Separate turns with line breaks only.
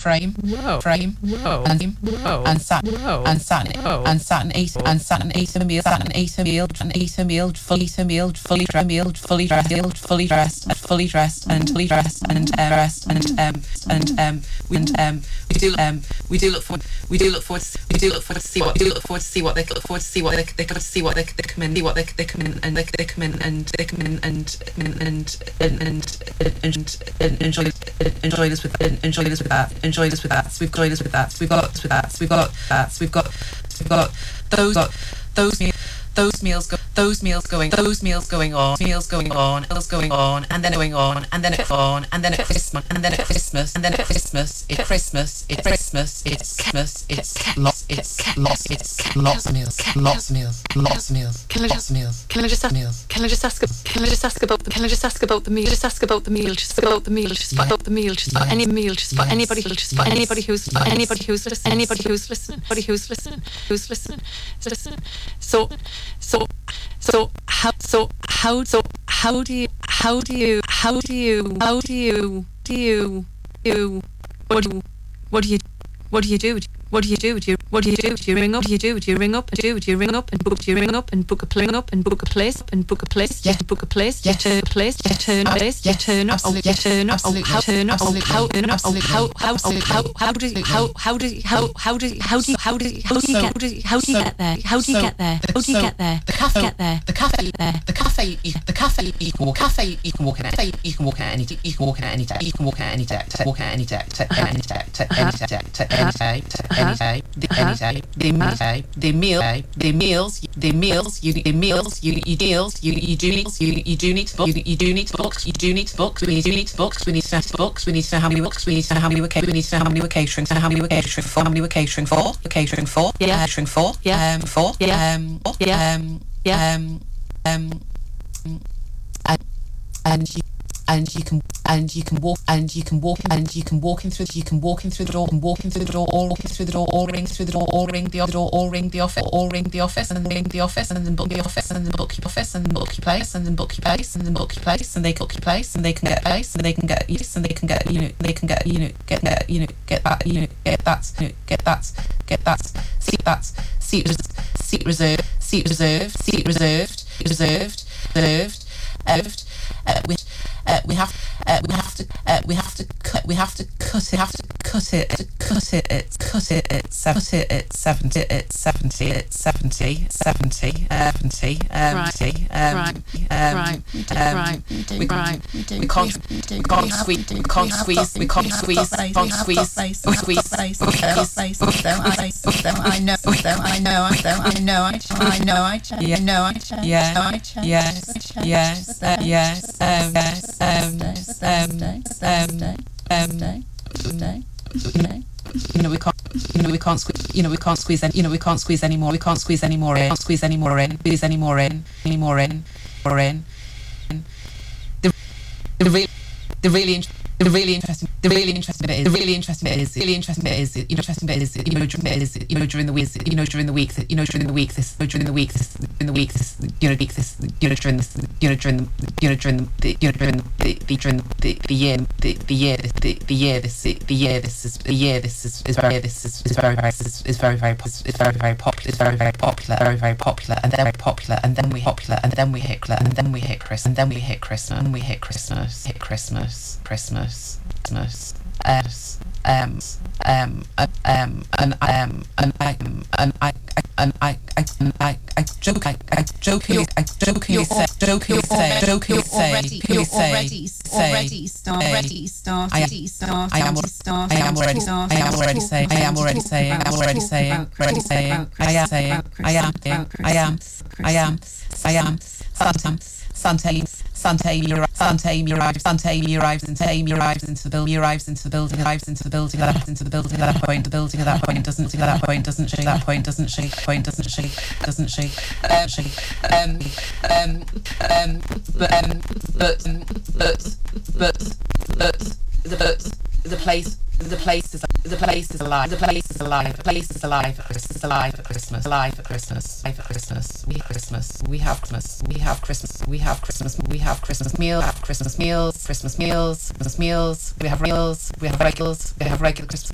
frame, and sat and ate a meal, fully dressed, we do look forward to see what they come in and enjoy us with that. We've got those meals going on, and then at Christmas, it's lots of meals. Can I just ask about the meal? Just about the meal. Just about anybody who's listening. How do you book a place? Yeah. Book a place. You turn up. How do you get there? The cafe. You can walk in at any day. The meals you do need to book. We need to know how many we're catering for. And you can walk in through the door, ring the office, and then book your place, and they book your place, and they can get that seat reserved. We have to cut it at 70. We can't squeeze. We can't squeeze any more in. The really interesting bit is during the week and then we hit Christmas. I jokingly say Santa Amy arrives into the building. At that point, doesn't she? The place is alive. We have Christmas meals. We have regular Christmas